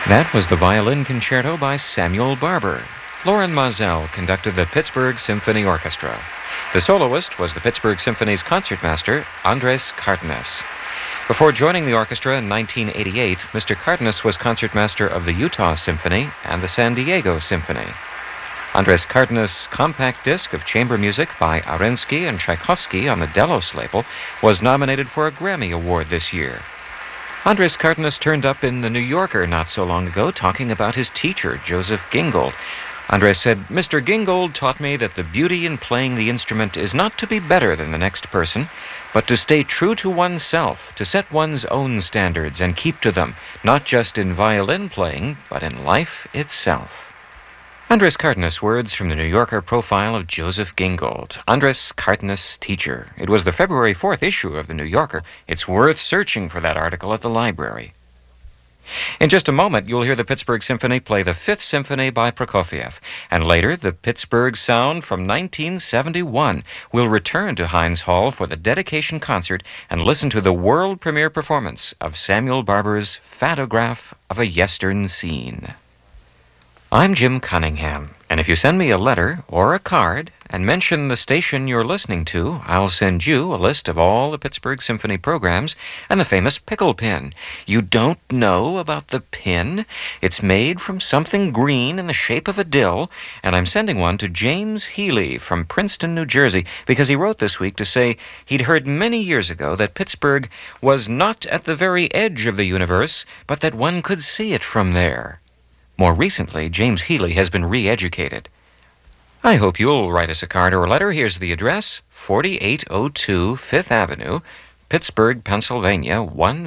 That was the Violin Concerto by Samuel Barber. Loren Mazel conducted the Pittsburgh Symphony Orchestra. The soloist was the Pittsburgh Symphony's concertmaster, Andres Cardenas. Before joining the orchestra in 1988, Mr. Cardenas was concertmaster of the Utah Symphony and the San Diego Symphony. Andres Cardenas' compact disc of chamber music by Arensky and Tchaikovsky on the Delos label was nominated for a Grammy Award this year. Andres Cardenas turned up in The New Yorker not so long ago talking about his teacher, Joseph Gingold. Andres said, "Mr. Gingold taught me that the beauty in playing the instrument is not to be better than the next person, but to stay true to oneself, to set one's own standards and keep to them, not just in violin playing, but in life itself." Andres Cardenas' words from the New Yorker profile of Joseph Gingold, Andres Cardenas' teacher. It was the February 4th issue of the New Yorker. It's worth searching for that article at the library. In just a moment, you'll hear the Pittsburgh Symphony play the Fifth Symphony by Prokofiev, and later, the Pittsburgh Sound from 1971 will return to Heinz Hall for the dedication concert and listen to the world premiere performance of Samuel Barber's Photograph of a Yestern Scene. I'm Jim Cunningham, and if you send me a letter or a card and mention the station you're listening to, I'll send you a list of all the Pittsburgh Symphony programs and the famous pickle pin. You don't know about the pin? It's made from something green in the shape of a dill, and I'm sending one to James Healy from Princeton, New Jersey, because he wrote this week to say he'd heard many years ago that Pittsburgh was not at the very edge of the universe, but that one could see it from there. More recently, James Healy has been re-educated. I hope you'll write us a card or a letter. Here's the address, 4802 Fifth Avenue, Pittsburgh, Pennsylvania,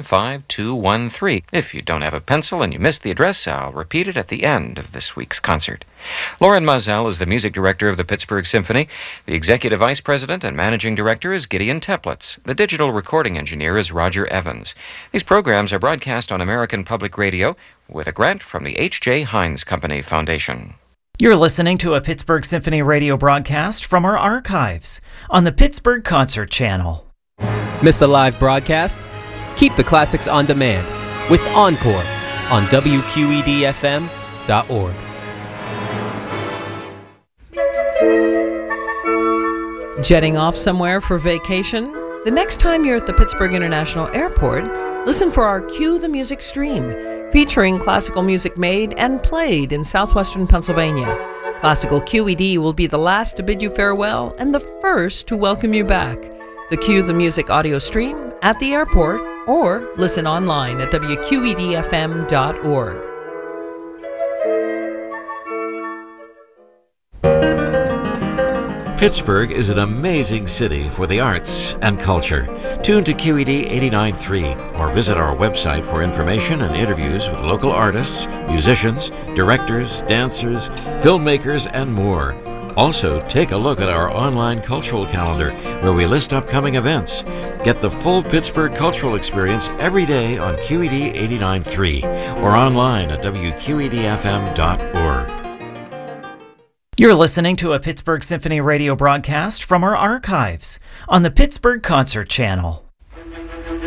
15213. If you don't have a pencil and you missed the address, I'll repeat it at the end of this week's concert. Loren Mazel is the music director of the Pittsburgh Symphony. The executive vice president and managing director is Gideon Teplitz. The digital recording engineer is Roger Evans. These programs are broadcast on American Public Radio with a grant from the H.J. Heinz Company Foundation. You're listening to a Pittsburgh Symphony radio broadcast from our archives on the Pittsburgh Concert Channel. Miss a live broadcast? Keep the classics on demand with Encore on WQEDFM.org. Jetting off somewhere for vacation? The next time you're at the Pittsburgh International Airport, listen for our Cue the Music stream, featuring classical music made and played in southwestern Pennsylvania. Classical QED will be the last to bid you farewell and the first to welcome you back. The Cue the Music audio stream at the airport or listen online at WQEDFM.org. Pittsburgh is an amazing city for the arts and culture. Tune to QED 89.3 or visit our website for information and interviews with local artists, musicians, directors, dancers, filmmakers, and more. Also, take a look at our online cultural calendar where we list upcoming events. Get the full Pittsburgh cultural experience every day on QED 89.3 or online at WQEDFM.org. You're listening to a Pittsburgh Symphony radio broadcast from our archives on the Pittsburgh Concert Channel.